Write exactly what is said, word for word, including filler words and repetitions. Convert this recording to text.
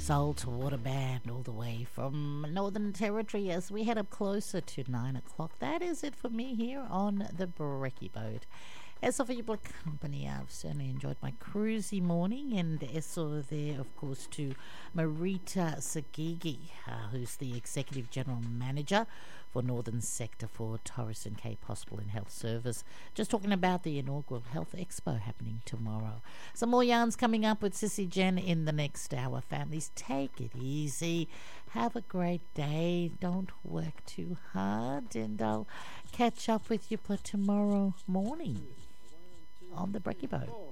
Saltwater Band all the way from Northern Territory as we head up closer to nine o'clock. That is it for me here on the Brekkie Boat. As of your company, I've certainly enjoyed my cruisy morning, and also there, of course, to Marita Sagigi, uh, who's the Executive General Manager for Northern Sector for Torres and Cape Hospital and Health Service. Just talking about the inaugural Health Expo happening tomorrow. Some more yarns coming up with Sissy Jen in the next hour. Families, take it easy. Have a great day. Don't work too hard. And I'll catch up with you for tomorrow morning on the Brekkie Boat.